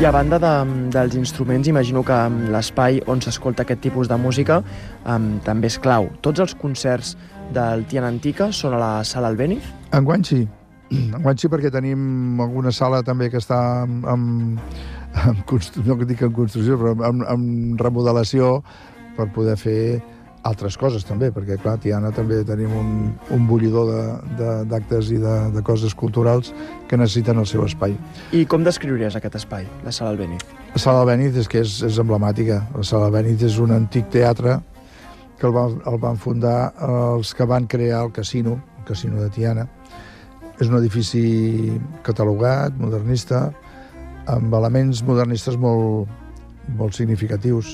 I a banda dels instruments, imagino que l'espai on s'escolta aquest tipus de música també és clau. Tots els concerts del Tiana Antica són a la Sala Albéniz? Enguany sí. Enguany sí, perquè tenim alguna sala també que està no dic en construcció, però en remodelació per poder fer altres coses també, perquè clar, a Tiana també tenim un bullidor d'actes i de coses culturals que necessiten el seu espai. I com descriuries aquest espai, la Sala Albéniz? La Sala Albéniz és que és emblemàtica. La Sala Albéniz és un antic teatre que el van fundar els que van crear el casino de Tiana. És un edifici catalogat, modernista, amb elements modernistes molt significatius.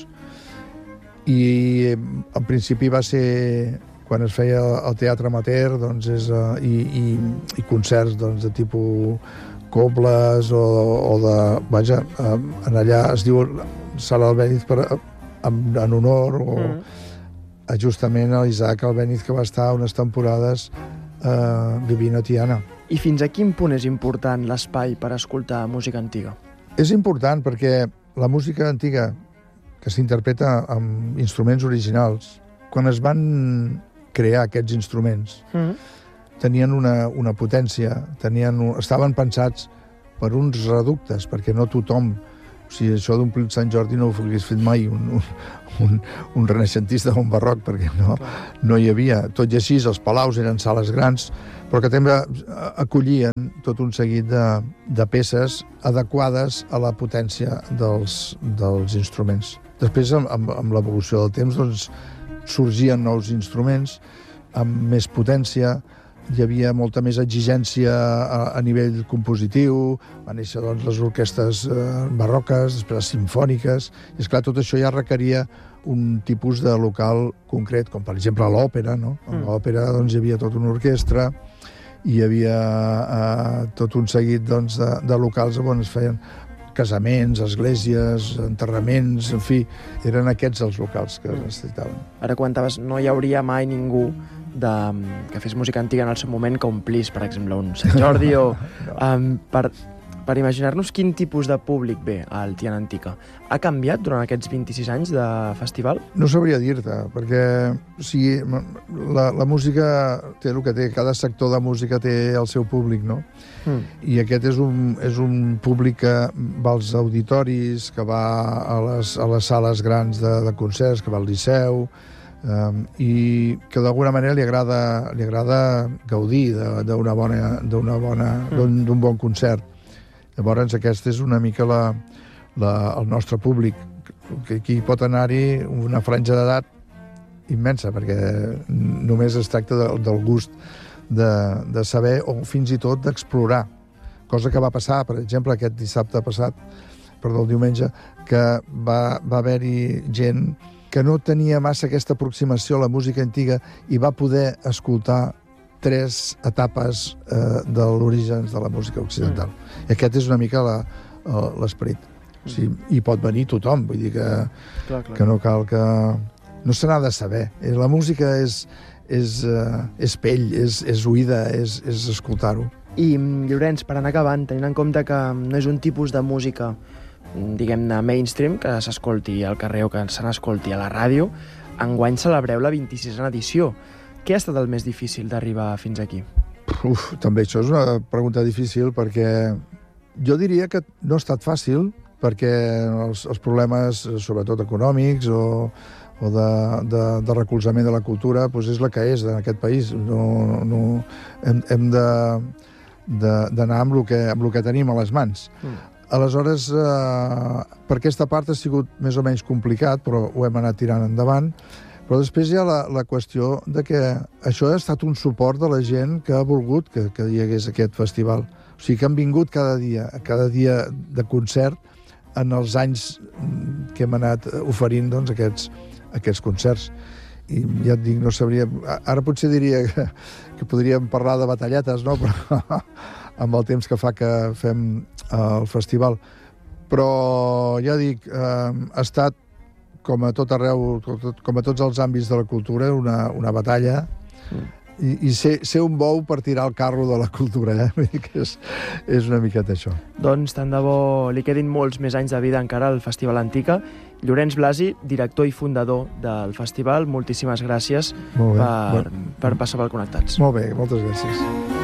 I en principi va ser, quan es feia el teatre amateur, doncs i concerts de tipus cobles o de... Vaja, en allà es diu Sala Albéniz en honor justament a l'Isaac Albéniz, que va estar unes temporades vivint a Tiana. I fins a quin punt és important l'espai per escoltar música antiga? És important perquè la música antiga que s'interpreta amb instruments originals, quan es van crear aquests instruments, tenien una potència, estaven pensats per uns reductes, perquè no tothom... O sigui, això d'omplir Sant Jordi no ho hagués fet mai un renaixentista o un barroc, perquè no hi havia. Tot i així, els palaus eren sales grans, però que també acollien tot un seguit de peces adequades a la potència dels instruments. Després, amb l'evolució del temps, doncs, sorgien nous instruments amb més potència, hi havia molta més exigència a nivell compositiu, van néixer doncs, les orquestres barroques, després les simfòniques, i esclar, tot això ja requeria un tipus de local concret, com per exemple a l'òpera, no? A l'òpera doncs, hi havia tota una orquestra, hi havia tot un seguit doncs, de locals on es feien casaments, esglésies, enterraments, en fi, eren aquests els locals que es necessitaven. Ara comentaves, no hi hauria mai ningú que fes música antiga en el seu moment que omplís, per exemple, un Sant Jordi o... Per imaginar-nos quin tipus de públic ve al Tiana Antica. Ha canviat durant aquests 26 anys de festival? No sabria dir-te, perquè la música té el que té, cada sector de música té el seu públic, no? I aquest és un públic que va als auditoris, que va a les sales grans de concerts, que va al Liceu, i que d'alguna manera li agrada gaudir d'un bon concert. Llavors aquest és una mica el nostre públic, que aquí pot anar-hi una franja d'edat immensa, perquè només es tracta del gust de saber o fins i tot d'explorar, cosa que va passar, per exemple, aquest diumenge, que va haver-hi gent que no tenia massa aquesta aproximació a la música antiga i va poder escoltar 3 etapes de l'origen de la música occidental. I aquest és una mica l'esperit. O sigui, hi pot venir tothom, vull dir que no cal que... No se n'ha de saber. La música és pell, és oïda, és escoltar-ho. I, Llorenç, per anar acabant, tenint en compte que no és un tipus de música, diguem-ne, mainstream, que s'escolti al carrer o que se n'escolti a la ràdio, enguany celebreu la 26a edició. Què ha estat el més difícil d'arribar fins aquí? També això és una pregunta difícil, perquè jo diria que no ha estat fàcil, perquè els problemes, sobretot econòmics o de recolzament de la cultura, doncs és la que és en aquest país. Hem d'anar amb el que tenim a les mans. Aleshores, per aquesta part ha sigut més o menys complicat, però ho hem anat tirant endavant. Però després hi ha la qüestió de que això ha estat un suport de la gent que ha volgut que hi hagués aquest festival. O sigui, que han vingut cada dia de concert en els anys que hem anat oferint doncs, aquests concerts. I ja et dic, no sabria... Ara potser diria que podríem parlar de batalletes, no? Però amb el temps que fa que fem el festival. Però ja dic, ha estat, com a tot arreu, com a tots els àmbits de la cultura, una batalla I ser un bou per tirar el carro de la cultura, Vull dir que és una miqueta això. Doncs tant de bo li quedin molts més anys de vida encara al Festival Antica. Llorenç Blasi, director i fundador del festival, moltíssimes gràcies per passar pel Connectats. Molt bé, moltes gràcies.